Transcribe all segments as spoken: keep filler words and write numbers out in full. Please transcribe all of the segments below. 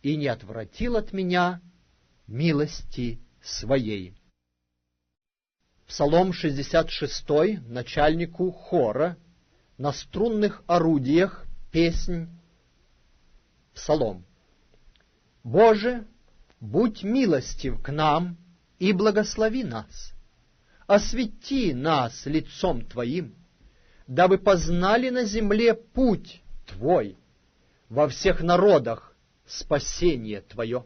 и не отвратил от меня милости своей». Псалом шестьдесят шестой, начальнику хора, на струнных орудиях, песнь, псалом. «Боже, будь милостив к нам и благослови нас, освети нас лицом Твоим, дабы познали на земле путь Твой, во всех народах спасение Твое.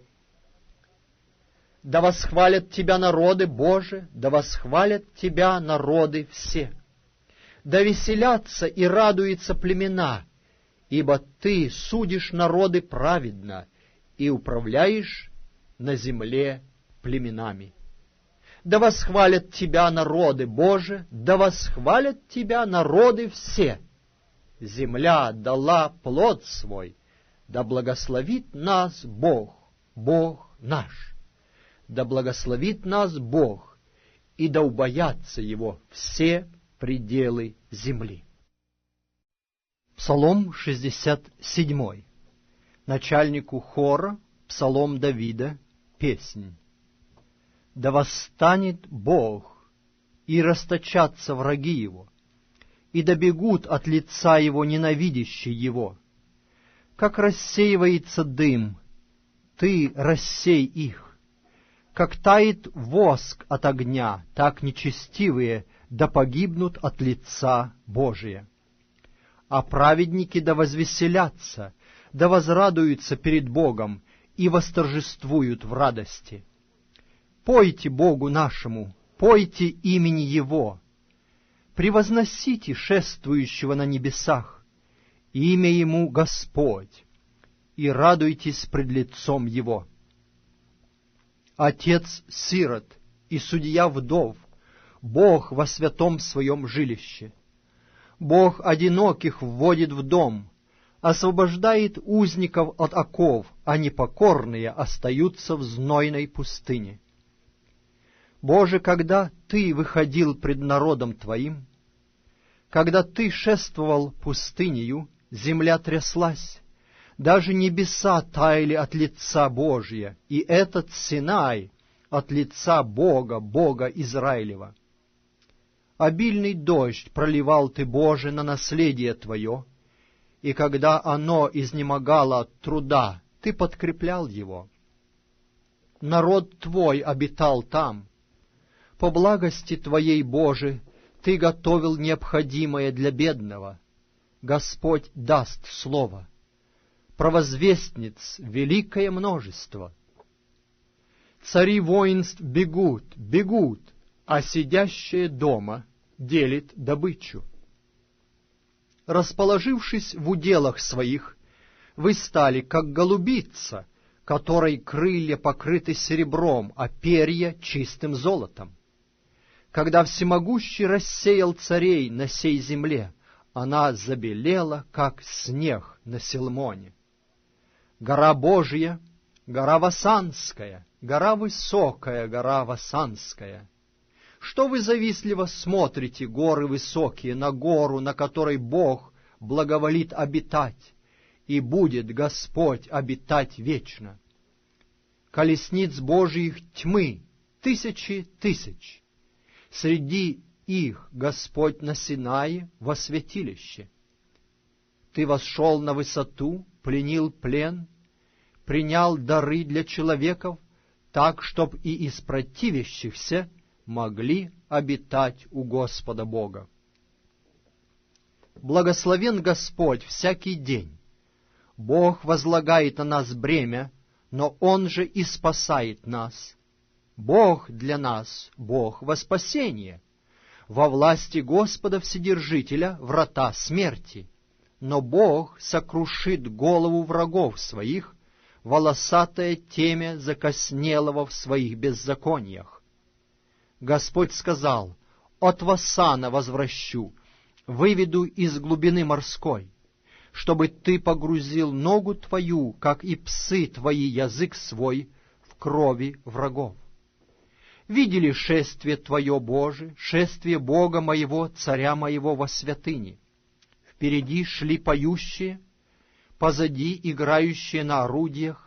Да восхвалят Тебя народы, Боже, да восхвалят Тебя народы все. Да веселятся и радуются племена, ибо Ты судишь народы праведно и управляешь на земле племенами. Да восхвалят Тебя народы, Боже, да восхвалят Тебя народы все. Земля дала плод свой, да благословит нас Бог, Бог наш. Да благословит нас Бог, и да убоятся Его все пределы земли». Псалом шестьдесят седьмой. Начальнику хора, псалом Давида, песнь. «Да восстанет Бог, и расточатся враги Его, и добегут от лица Его ненавидящие Его. Как рассеивается дым, Ты рассей их. Как тает воск от огня, так нечестивые да погибнут от лица Божия. А праведники да возвеселятся, да возрадуются перед Богом и восторжествуют в радости. Пойте Богу нашему, пойте имени Его, превозносите шествующего на небесах, имя Ему Господь, и радуйтесь пред лицом Его. Отец сирот и судья вдов, Бог во святом своем жилище. Бог одиноких вводит в дом, освобождает узников от оков, а непокорные остаются в знойной пустыне. Боже, когда Ты выходил пред народом Твоим, когда Ты шествовал пустынею, земля тряслась, даже небеса таяли от лица Божия, и этот Синай от лица Бога, Бога Израилева. Обильный дождь проливал Ты, Боже, на наследие Твое, и когда оно изнемогало от труда, Ты подкреплял его. Народ Твой обитал там. По благости Твоей, Боже, Ты готовил необходимое для бедного. Господь даст слово. Провозвестниц великое множество. Цари воинств бегут, бегут, а сидящие дома делит добычу. Расположившись в уделах своих, вы стали, как голубица, которой крылья покрыты серебром, а перья чистым золотом. Когда всемогущий рассеял царей на сей земле, она забелела, как снег на Силмоне. Гора Божья, гора Васанская, гора высокая, гора Васанская. Что вы завистливо смотрите, горы высокие, на гору, на которой Бог благоволит обитать, и будет Господь обитать вечно? Колесниц Божьих тьмы, тысячи тысяч. Среди их Господь на Синае во святилище. Ты восшел на высоту, пленил плен, принял дары для человеков, так, чтоб и из противящихся могли обитать у Господа Бога. Благословен Господь всякий день. Бог возлагает на нас бремя, но Он же и спасает нас. Бог для нас, Бог во спасение. Во власти Господа Вседержителя врата смерти. Но Бог сокрушит голову врагов своих, волосатое темя закоснелого в своих беззакониях. Господь сказал: «От Васана возвращу, выведу из глубины морской, чтобы ты погрузил ногу твою, как и псы твои язык свой, в крови врагов». Видели шествие Твое, Боже, шествие Бога моего, Царя моего во святыне. Впереди шли поющие, позади играющие на орудиях,